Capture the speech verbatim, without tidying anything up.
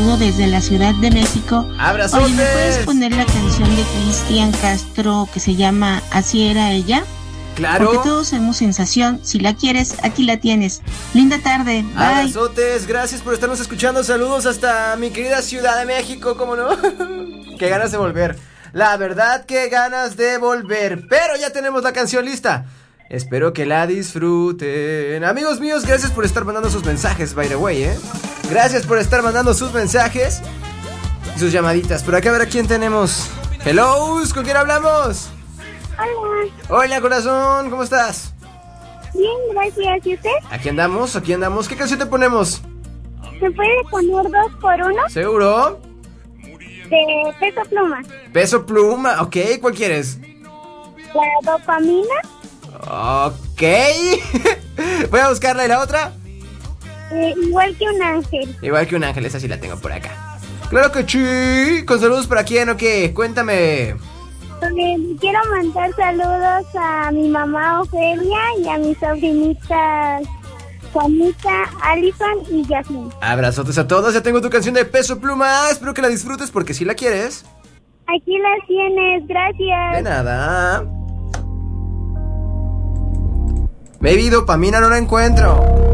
saludo desde la Ciudad de México. ¡Abrazotes! Oye, ¿me puedes poner la canción de Cristian Castro que se llama Así era ella? Claro. Porque todos somos sensación. Si la quieres, aquí la tienes. Linda tarde. Bye. Abrazotes, gracias por estarnos escuchando. Saludos hasta mi querida Ciudad de México, ¿cómo no? Qué ganas de volver. La verdad, qué ganas de volver. Pero ya tenemos la canción lista. Espero que la disfruten. Amigos míos, gracias por estar mandando sus mensajes, by the way, ¿eh? Gracias por estar mandando sus mensajes y sus llamaditas. Por acá a ver a quién tenemos. Hello, ¿con quién hablamos? Hola. Hola, corazón, ¿cómo estás? Bien, gracias. ¿Y usted? Aquí andamos, aquí andamos. ¿Qué canción te ponemos? ¿Me puede poner dos por uno? ¿Seguro? De Peso Pluma. Peso Pluma, ok, ¿cuál quieres? La dopamina. Ok. Voy a buscarla. ¿Y la otra? Eh, igual que un ángel. Igual que un ángel, esa sí la tengo por acá. Claro que sí. ¿Con saludos para quién o qué? Cuéntame. Eh, quiero mandar saludos a mi mamá Ofelia y a mis sobrinitas Juanita, Alison y Yasmin. Abrazotes a todos. Ya tengo tu canción de Peso Pluma. Espero que la disfrutes porque si la quieres. Aquí la tienes, gracias. De nada. Baby, dopamina no la encuentro.